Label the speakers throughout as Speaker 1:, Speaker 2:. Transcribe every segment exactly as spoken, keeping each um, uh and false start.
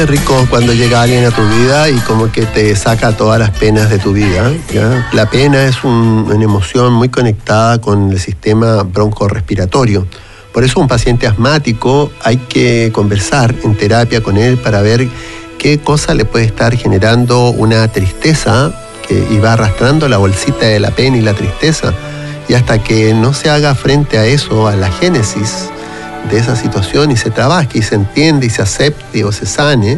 Speaker 1: Es rico cuando llega alguien a tu vida y como que te saca todas las penas de tu vida, ¿ya? La pena es un, una emoción muy conectada con el sistema broncorrespiratorio. Por eso un paciente asmático hay que conversar en terapia con él para ver qué cosa le puede estar generando una tristeza que, y va arrastrando la bolsita de la pena y la tristeza. Y hasta que no se haga frente a eso, a la génesis de esa situación y se trabaje y se entiende y se acepte o se sane,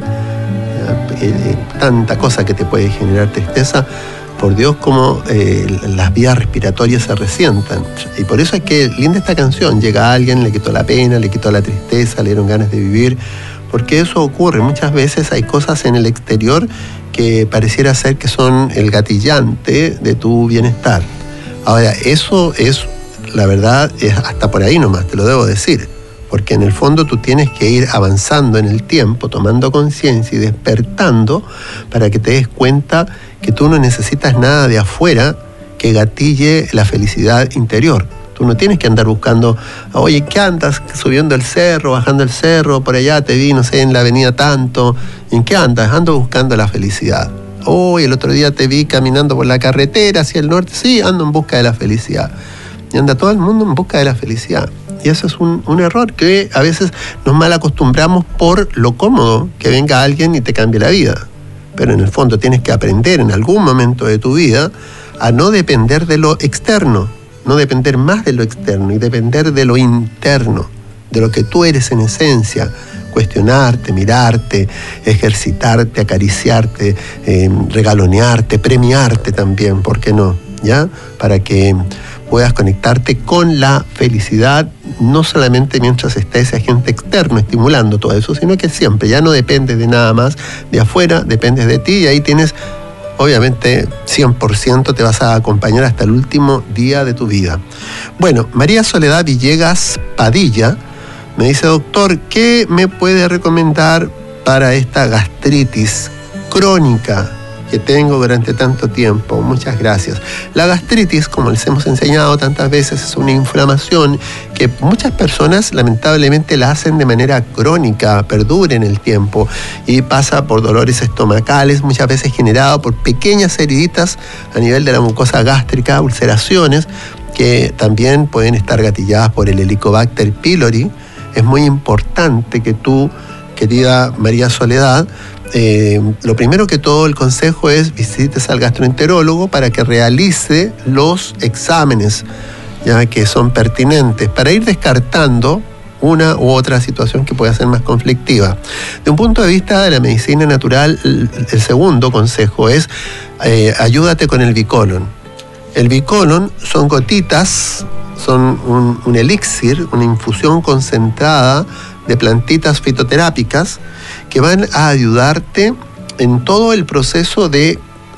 Speaker 1: eh, tanta cosa que te puede generar tristeza, por Dios, como eh, las vías respiratorias se resientan. Y por eso es que linda esta canción. Llega alguien, le quitó la pena, le quitó la tristeza, le dieron ganas de vivir, porque eso ocurre. Muchas veces hay cosas en el exterior que pareciera ser que son el gatillante de tu bienestar. Ahora, eso es, la verdad, es hasta por ahí nomás, te lo debo decir. Porque en el fondo tú tienes que ir avanzando en el tiempo, tomando conciencia y despertando para que te des cuenta que tú no necesitas nada de afuera que gatille la felicidad interior. Tú no tienes que andar buscando, oye, ¿qué andas subiendo el cerro, bajando el cerro? Por allá te vi, no sé, en la avenida tanto. ¿En qué andas? Ando buscando la felicidad. Oh, el otro día te vi caminando por la carretera hacia el norte. Sí, ando en busca de la felicidad. Y anda todo el mundo en busca de la felicidad. Y eso es un, un error que a veces nos mal acostumbramos por lo cómodo, que venga alguien y te cambie la vida. Pero en el fondo tienes que aprender en algún momento de tu vida a no depender de lo externo, no depender más de lo externo y depender de lo interno, de lo que tú eres en esencia. Cuestionarte, mirarte, ejercitarte, acariciarte, eh, regalonearte, premiarte también, ¿por qué no? ¿Ya? Para que puedas conectarte con la felicidad, no solamente mientras esté ese agente externo estimulando todo eso, sino que siempre, ya no depende de nada más de afuera, dependes de ti y ahí tienes, obviamente, cien por ciento te vas a acompañar hasta el último día de tu vida. Bueno, María Soledad Villegas Padilla me dice, doctor, ¿qué me puede recomendar para esta gastritis crónica que tengo durante tanto tiempo? Muchas gracias. La gastritis, como les hemos enseñado tantas veces, es una inflamación que muchas personas lamentablemente la hacen de manera crónica, perdura en el tiempo y pasa por dolores estomacales, muchas veces generado por pequeñas heriditas a nivel de la mucosa gástrica, ulceraciones que también pueden estar gatilladas por el Helicobacter pylori. Es muy importante que tú, querida María Soledad, Eh, lo primero que todo el consejo es visites al gastroenterólogo para que realice los exámenes, ya que son pertinentes, para ir descartando una u otra situación que pueda ser más conflictiva. De un punto de vista de la medicina natural, el, el segundo consejo es eh, ayúdate con el bicolon. El bicolon son gotitas, son un, un elixir, una infusión concentrada de plantitas fitoterápicas que van a ayudarte en todo el proceso de,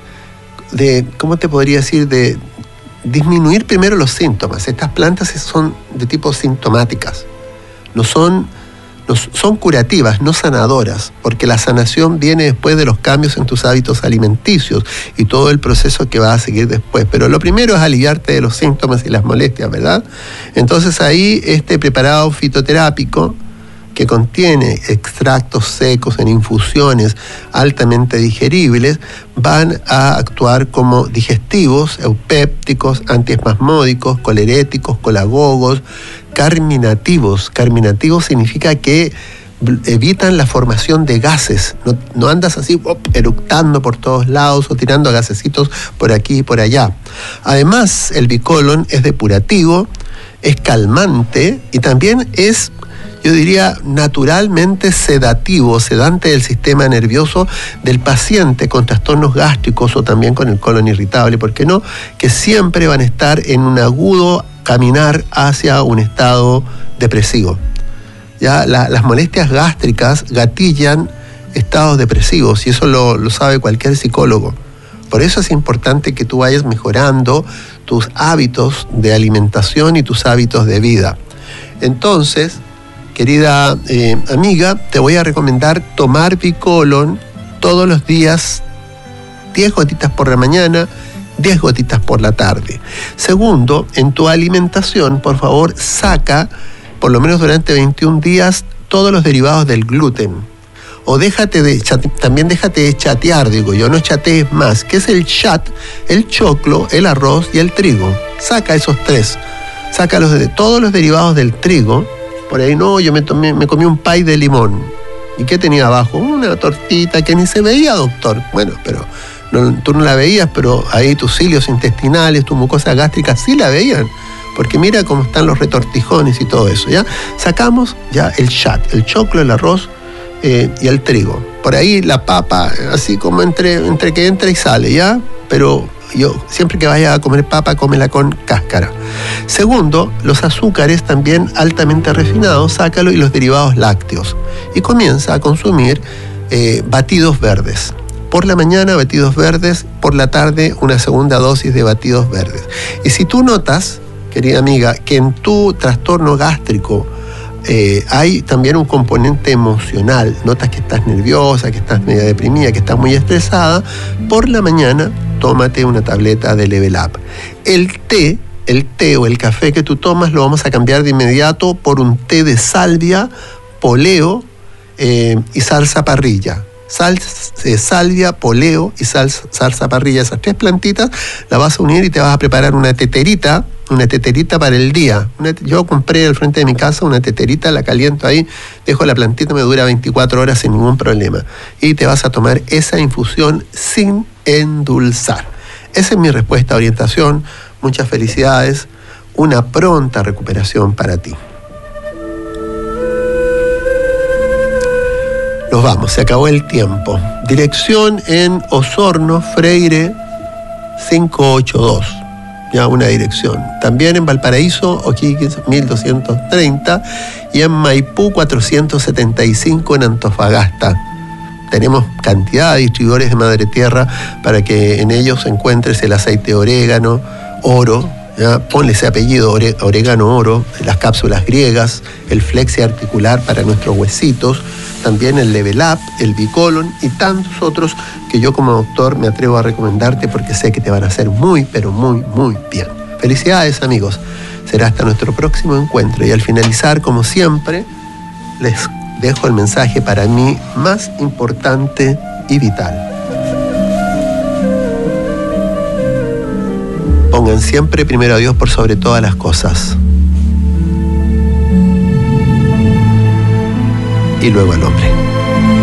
Speaker 1: de, ¿cómo te podría decir?, de disminuir primero los síntomas. Estas plantas son de tipo sintomáticas, no son, no, son curativas, no sanadoras, porque la sanación viene después de los cambios en tus hábitos alimenticios y todo el proceso que va a seguir después. Pero lo primero es aliviarte de los síntomas y las molestias, ¿verdad? Entonces ahí este preparado fitoterápico que contiene extractos secos en infusiones altamente digeribles, van a actuar como digestivos, eupépticos, antiespasmódicos, coleréticos, colagogos, carminativos. Carminativos significa que evitan la formación de gases. No, no andas así op, eructando por todos lados o tirando gasecitos por aquí y por allá. Además, el bicolon es depurativo, es calmante y también es, yo diría, naturalmente sedativo, sedante del sistema nervioso del paciente con trastornos gástricos o también con el colon irritable, ¿por qué no?, que siempre van a estar en un agudo caminar hacia un estado depresivo. Ya la, las molestias gástricas gatillan estados depresivos y eso lo, lo sabe cualquier psicólogo. Por eso es importante que tú vayas mejorando tus hábitos de alimentación y tus hábitos de vida. Entonces, querida eh, amiga, te voy a recomendar tomar bicolon todos los días, diez gotitas por la mañana, diez gotitas por la tarde. Segundo, en tu alimentación, por favor, saca, por lo menos durante veintiún días, todos los derivados del gluten. O déjate de chate, también déjate de chatear, digo yo, no chatees más. ¿Qué es el chat? El choclo, el arroz y el trigo. Saca esos tres. Saca los de todos los derivados del trigo. Por ahí no, yo me, tomé, me comí un pay de limón. ¿Y qué tenía abajo? Una tortita que ni se veía, doctor. Bueno, pero no, tú no la veías, pero ahí tus cilios intestinales, tu mucosa gástrica sí la veían. Porque mira cómo están los retortijones y todo eso, ¿ya? Sacamos ya el chat, el choclo, el arroz eh, y el trigo. Por ahí la papa, así como entre, entre que entra y sale, ¿ya? Pero yo, siempre que vayas a comer papa, cómela con cáscara. Segundo, los azúcares también altamente refinados, sácalo, y los derivados lácteos. Y comienza a consumir eh, batidos verdes. Por la mañana, batidos verdes. Por la tarde, una segunda dosis de batidos verdes. Y si tú notas, querida amiga, que en tu trastorno gástrico eh, hay también un componente emocional, notas que estás nerviosa, que estás media deprimida, que estás muy estresada, por la mañana tómate una tableta de Level Up. El té, el té o el café que tú tomas lo vamos a cambiar de inmediato por un té de salvia, poleo eh, y salsa parrilla. Sal, eh, salvia, poleo y sal, salsa parrilla, esas tres plantitas las vas a unir y te vas a preparar una teterita, una teterita para el día. Una, yo compré al frente de mi casa una teterita, la caliento ahí, dejo la plantita, me dura veinticuatro horas sin ningún problema. Y te vas a tomar esa infusión sin endulzar. Esa es mi respuesta a orientación. Muchas felicidades, una pronta recuperación para ti. Nos vamos, se acabó el tiempo. Dirección en Osorno, Freire quinientos ochenta y dos. Ya una dirección. También en Valparaíso, O'Higgins mil doscientos treinta. Y en Maipú cuatrocientos setenta y cinco en Antofagasta. Tenemos cantidad de distribuidores de madre tierra para que en ellos encuentres el aceite de orégano, oro. ¿Ya? Ponle ese apellido, ore, orégano oro, las cápsulas griegas, el flexi articular para nuestros huesitos, también el Level Up, el Bicolon y tantos otros que yo como doctor me atrevo a recomendarte porque sé que te van a hacer muy, pero muy, muy bien. Felicidades, amigos. Será hasta nuestro próximo encuentro y al finalizar, como siempre, les dejo el mensaje para mí más importante y vital. Pongan siempre primero a Dios por sobre todas las cosas. Y luego al hombre.